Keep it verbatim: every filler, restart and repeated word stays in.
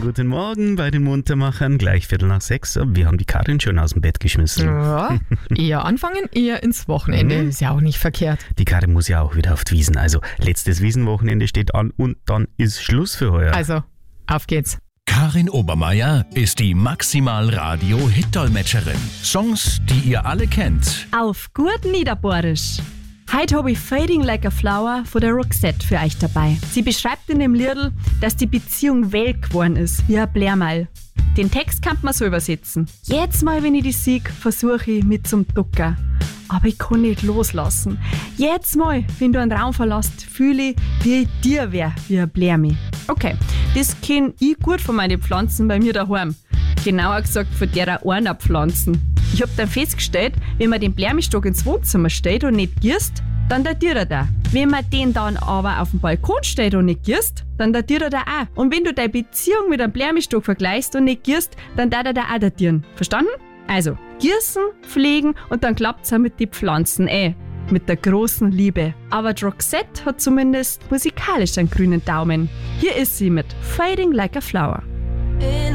guten Morgen bei den Muntermachern. Gleich Viertel nach sechs. Wir haben die Karin schon aus dem Bett geschmissen. Ja, eher anfangen, eher ins Wochenende. Mhm. Ist ja auch nicht verkehrt. Die Karin muss ja auch wieder auf die Wiesen. Also letztes Wiesenwochenende steht an und dann ist Schluss für heuer. Also, auf geht's. Karin Obermeier ist die Maximal-Radio-Hit-Dolmetscherin. Songs, die ihr alle kennt. Auf gut Niederbohrisch. Heute habe ich Fading Like a Flower von der Roxette für euch dabei. Sie beschreibt in dem Liedl, dass die Beziehung welk geworden ist, wie ein Blärmeil. Den Text kann man so übersetzen. Jetzt mal, wenn ich die sieg, versuche ich mit zum Ducker. Aber ich kann nicht loslassen. Jetzt mal, wenn du einen Raum verlässt, fühle ich, wie ich dir wär, wie ein Blärmi. Okay, das kenn ich gut von meinen Pflanzen bei mir daheim. Genauer gesagt von derer einer Pflanzen. Ich hab dann festgestellt, wenn man den Blärmistock ins Wohnzimmer stellt und nicht gießt, dann datiert er da. Wenn man den dann aber auf dem Balkon stellt und nicht gießt, dann datiert er da auch. Und wenn du deine Beziehung mit einem Blärmistock vergleichst und nicht gießt, dann darf er da auch datieren. Verstanden? Also, gießen, pflegen und dann klappt's auch mit den Pflanzen, eh. Mit der großen Liebe. Aber die Roxette hat zumindest musikalisch einen grünen Daumen. Hier ist sie mit Fading Like a Flower.